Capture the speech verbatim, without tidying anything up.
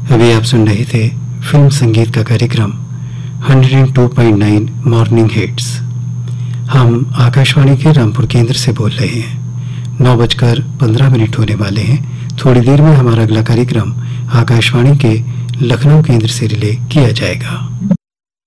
अभी आप सुन रहे थे फिल्म संगीत का कार्यक्रम एक सौ दो पॉइंट नौ मॉर्निंग हिट्स। हम आकाशवाणी के रामपुर केंद्र से बोल रहे हैं। नौ बजकर पंद्रह मिनट होने वाले हैं। थोड़ी देर में हमारा अगला कार्यक्रम आकाशवाणी के लखनऊ केंद्र से रिले किया जाएगा।